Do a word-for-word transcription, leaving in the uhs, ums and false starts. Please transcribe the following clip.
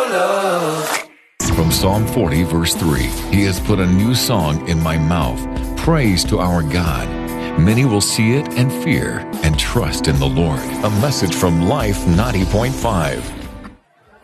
love. From Psalm forty, verse three, He has put a new song in my mouth, praise to our God. Many will see it and fear and trust in the Lord. A message from Life ninety point five.